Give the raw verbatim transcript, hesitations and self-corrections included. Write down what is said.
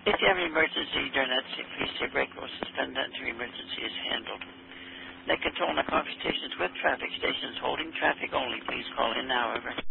If you have an emergency during that, please say break or suspend until your emergency is handled. Net control and conversations with traffic stations holding traffic only. Please call in now. Over.